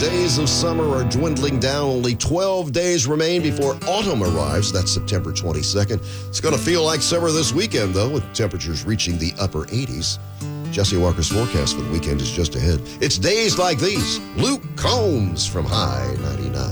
days of summer are dwindling down. Only 12 days remain before autumn arrives. That's September 22nd. It's going to feel like summer this weekend, though, with temperatures reaching the upper 80s. Jesse Walker's forecast for the weekend is just ahead. It's days like these. Luke Combs from High 99.